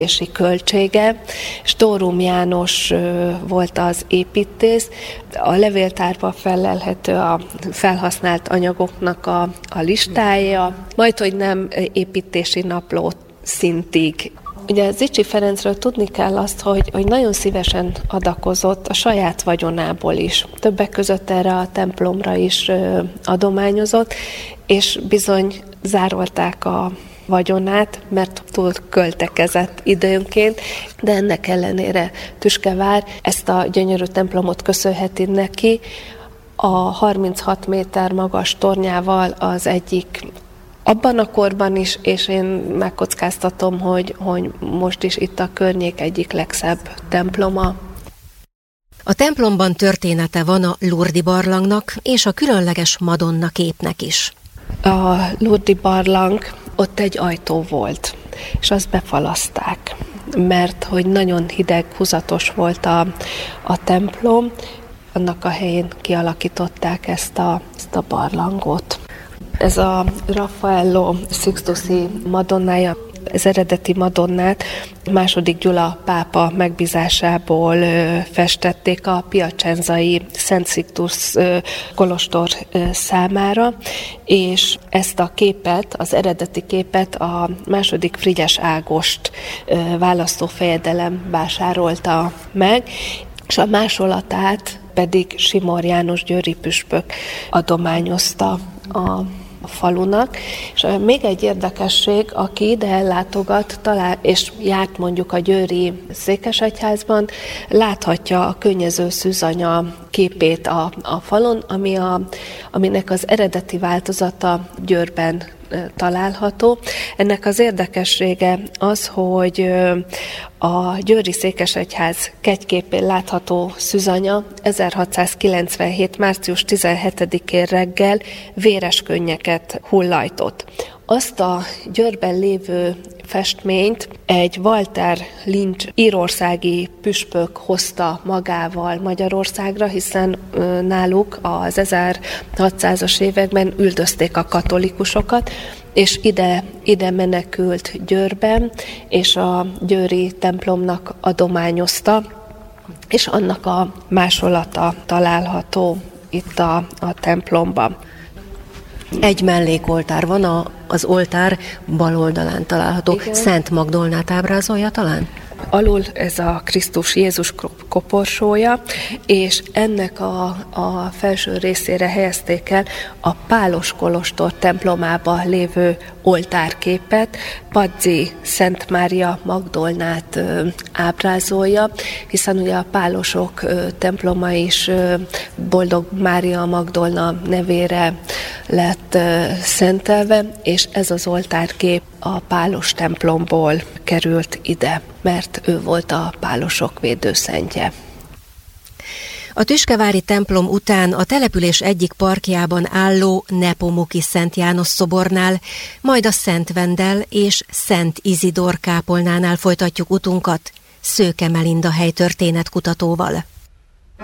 költsége. Stórum János volt az építész. A levéltárban fellelhető a felhasznált anyagoknak a listája, majdhogy nem építési napló szintig. Ugye Zichy Ferencről tudni kell azt, hogy nagyon szívesen adakozott a saját vagyonából is. Többek között erre a templomra is adományozott, és bizony zárolták a vagyonát, mert túl költekezett időnként, de ennek ellenére Tüskevár ezt a gyönyörű templomot köszönheti neki. A 36 méter magas tornyával az egyik abban a korban is, és én megkockáztatom, hogy most is itt a környék egyik legszebb temploma. A templomban története van a Lourdes barlangnak és a különleges Madonna képnek is. A Lourdes barlang, ott egy ajtó volt, és azt befalaszták, mert hogy nagyon hideg, húzatos volt a templom, annak a helyén kialakították ezt a barlangot. Ez a Raffaello Sixtusi Madonnája, az eredeti Madonnát II. Gyula pápa megbízásából festették a piacenzai Szent Sixtus kolostor számára, és ezt a képet, az eredeti képet a II. Frigyes Ágost választófejedelem vásárolta meg, és a másolatát pedig Simor János győri püspök adományozta a falunak. És még egy érdekesség, aki ide ellátogat, és járt mondjuk a győri székesegyházban, láthatja a könnyező szűzanya képét a falon, aminek az eredeti változata Győrben található. Ennek az érdekessége az, hogy a győri székesegyház kegyképén látható szűzanya 1697. március 17-én reggel véres könnyeket hullajtott. Azt a Győrben lévő festményt egy Walter Lynch írországi püspök hozta magával Magyarországra, hiszen náluk az 1600-as években üldözték a katolikusokat, és ide menekült Győrben, és a győri templomnak adományozta, és annak a másolata található itt a templomban. Egy mellékoltár van, az oltár bal oldalán található. Igen. Szent Magdolnát ábrázolja talán? Alul ez a Krisztus Jézus koporsója, és ennek a felső részére helyezték el a Pálos kolostor templomába lévő oltárképet. Pazzi Szent Mária Magdolnát ábrázolja, hiszen ugye a pálosok temploma is Boldog Mária Magdolna nevére lett szentelve, és ez az oltárkép a pálos templomból került ide, mert ő volt a pálosok védőszentje. A tüskevári templom után a település egyik parkjában álló Nepomuki Szent János szobornál, majd a Szent Vendel és Szent Izidor kápolnánál folytatjuk utunkat Szőke Melinda helytörténetkutatóval.